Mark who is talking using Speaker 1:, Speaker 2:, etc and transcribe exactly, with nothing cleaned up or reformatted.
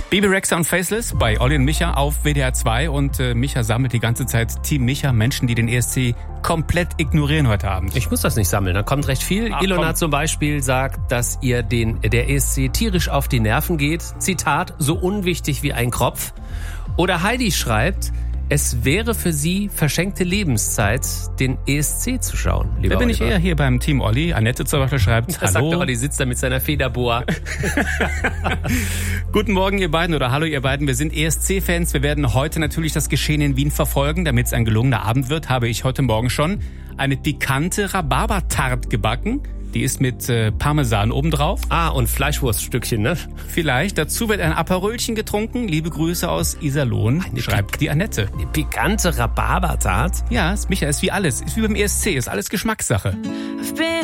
Speaker 1: Bebe Rexha und Faceless bei Olli und Micha auf W D R zwei und äh, Micha sammelt die ganze Zeit Team Micha, Menschen, die den E S C komplett ignorieren heute Abend.
Speaker 2: Ich muss das nicht sammeln, da kommt recht viel.
Speaker 1: Ach,
Speaker 2: Ilona
Speaker 1: komm.
Speaker 2: zum Beispiel sagt, dass ihr den, der E S C tierisch auf die Nerven geht. Zitat, so unwichtig wie ein Kropf. Oder Heidi schreibt, es wäre für sie verschenkte Lebenszeit, den E S C zu schauen. Lieber
Speaker 1: Da bin ich
Speaker 2: Oliver.
Speaker 1: eher hier beim Team Olli. Annette zum Beispiel schreibt,
Speaker 2: Das sagt
Speaker 1: hallo.
Speaker 2: der Olli, sitzt da mit seiner Federboa.
Speaker 1: Guten Morgen ihr beiden oder hallo ihr beiden. Wir sind E S C-Fans. Wir werden heute natürlich das Geschehen in Wien verfolgen. Damit es ein gelungener Abend wird, habe ich heute Morgen schon eine pikante Rhabarber-Tart gebacken. Die ist mit äh, Parmesan obendrauf.
Speaker 2: Ah, und Fleischwurststückchen, ne?
Speaker 1: Vielleicht. Dazu wird ein Aperölchen getrunken. Liebe Grüße aus Iserlohn,
Speaker 2: Eine
Speaker 1: schreibt die Annette.
Speaker 2: Eine pikante Rhabarbertart.
Speaker 1: Ja, ist, Micha, ist wie alles. Ist wie beim E S C. Ist alles Geschmackssache.